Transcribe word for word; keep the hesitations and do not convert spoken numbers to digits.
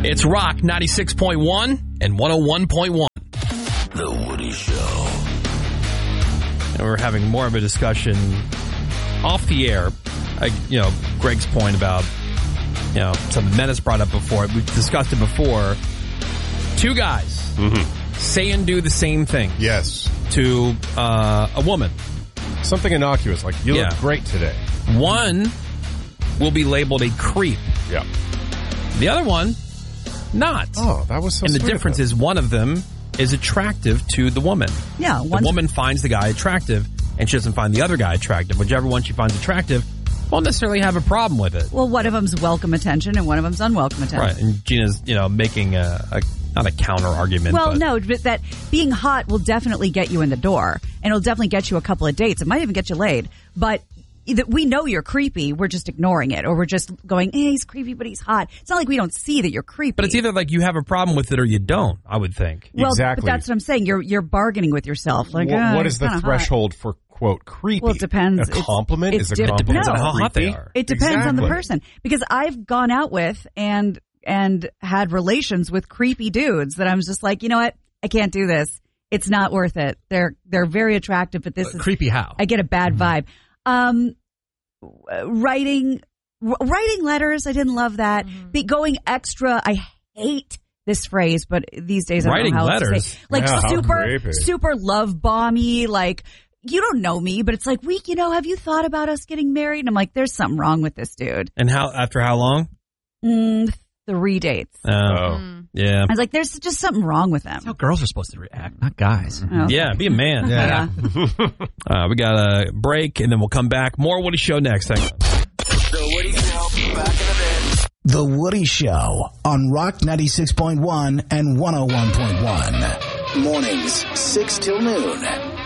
It's Rock ninety-six point one and one oh one point one. The Woody Show. And we're having more of a discussion off the air. I, you know, Greg's point about, you know, something Menace brought up before. We've discussed it before. Two guys Mm-hmm. say and do the same thing. Yes. To uh, a woman. Something innocuous, like, you Yeah. look great today. One will be labeled a creep. Yeah. The other one, not. Oh, that was so And the sweet of difference him. is one of them is attractive to the woman. Yeah, The one's- woman finds the guy attractive, and she doesn't find the other guy attractive. Whichever one she finds attractive won't necessarily have a problem with it. Well, one of them's welcome attention and one of them's unwelcome attention. Right. And Gina's, you know, making a, a not a counter argument. Well, but no, but that being hot will definitely get you in the door, and it'll definitely get you a couple of dates. It might even get you laid. But either we know you're creepy. We're just ignoring it, or we're just going, "Hey, he's creepy, but he's hot." It's not like we don't see that you're creepy. But it's either like you have a problem with it or you don't, I would think. well, Exactly. but that's what I'm saying. You're you're bargaining with yourself. Like, Wha- ah, what he's is the kinda hot. threshold for, quote, creepy? Well, it depends. A It's- compliment it's is a di- compliment. Depends on No. how hot they creepy? are. It depends on the Exactly. person, because I've gone out with and and had relations with creepy dudes that I was just like, you know what, I can't do this. It's not worth it. They're they're very attractive, but this is Creepy how? I get a bad vibe. Um, w- writing w- writing letters, I didn't love that. Be going extra, I hate this phrase, but these days I don't Writing know how else to letters? say. Like Yeah, how super creepy. super love bomby, like. You don't know me, but it's like, we, you know, have you thought about us getting married? And I'm like, there's something wrong with this dude. And how? After how long? Mm, three dates. Oh, Oh. yeah. I was like, there's just something wrong with him. That's how girls are supposed to react, not guys. Oh. Yeah, be a man. Yeah. Uh, we got a break, and then we'll come back. More Woody Show next. Hang on. The Woody Show. Back in a bit. The Woody Show on Rock ninety-six point one and one oh one point one. Mornings, six till noon.